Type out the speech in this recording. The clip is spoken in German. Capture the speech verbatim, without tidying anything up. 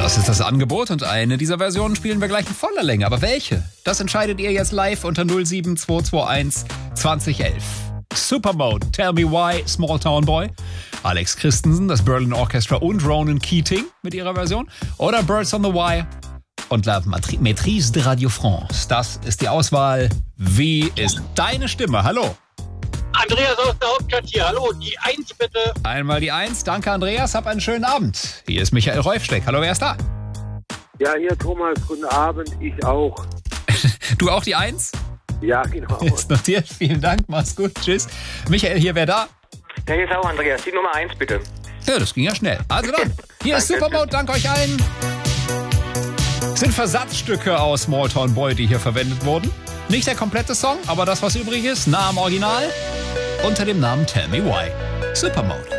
Das ist das Angebot und eine dieser Versionen spielen wir gleich in voller Länge. Aber welche? Das entscheidet ihr jetzt live unter null sieben zwei zwei eins zwanzig elf. Supermode, Tell Me Why, Small Town Boy. Alex Christensen, das Berlin Orchestra und Ronan Keating mit ihrer Version. Oder Birds on the Wire und La Maîtrise de Radio France. Das ist die Auswahl. Wie ist deine Stimme? Hallo. Andreas aus der Hauptstadt hier. Hallo, die Eins bitte. Einmal die Eins. Danke, Andreas. Hab einen schönen Abend. Hier ist Michael Reufsteck. Hallo, wer ist da? Ja, hier Thomas. Guten Abend. Ich auch. Du auch die Eins? Ja, genau. Ist notiert. Vielen Dank. Mach's gut. Tschüss. Michael, hier, wer da? Ja, hier ist auch Andreas. Die Nummer eins bitte. Ja, das ging ja schnell. Also dann, hier ist Supermode. Danke euch allen. Es sind Versatzstücke aus Small Town Boy, die hier verwendet wurden. Nicht der komplette Song, aber das, was übrig ist, nah am Original, unter dem Namen Tell Me Why. Supermode.